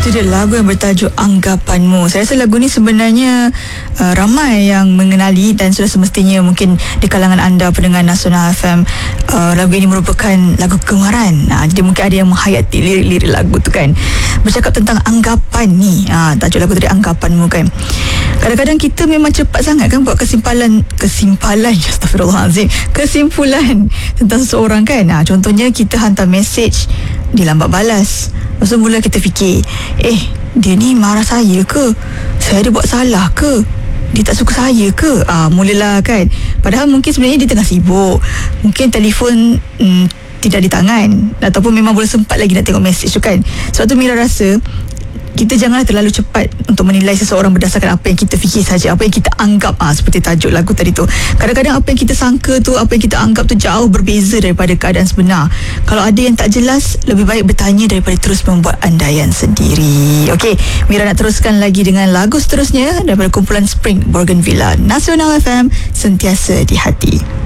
Itu dia lagu yang bertajuk Anggapanmu. Saya rasa lagu ni sebenarnya ramai yang mengenali dan sudah semestinya mungkin di kalangan anda pendengar Nasional FM, lagu ini merupakan lagu kegemaran. Jadi mungkin ada yang menghayati lirik-lirik lagu tu kan. Bercakap tentang anggapan ni, tajuk lagu tadi Anggapanmu kan. Kadang-kadang kita memang cepat sangat kan buat kesimpulan astagfirullahalazim, kesimpulan tentang seseorang kan. Contohnya kita hantar mesej, dia lambat balas. Lepas tu mula kita fikir, dia ni marah saya ke? Saya ada buat salah ke? Dia tak suka saya ke? Mulalah kan. Padahal mungkin sebenarnya dia tengah sibuk. Mungkin telefon tidak di tangan, ataupun memang boleh sempat lagi nak tengok mesej tu kan. Sebab tu Mira rasa kita janganlah terlalu cepat untuk menilai seseorang berdasarkan apa yang kita fikir saja, apa yang kita anggap. Seperti tajuk lagu tadi tu, kadang-kadang apa yang kita sangka tu, apa yang kita anggap tu jauh berbeza daripada keadaan sebenar. Kalau ada yang tak jelas, lebih baik bertanya daripada terus membuat andaian sendiri. Okey, Mira nak teruskan lagi dengan lagu seterusnya daripada kumpulan Spring Bougainvillea. Nasional FM, sentiasa di hati.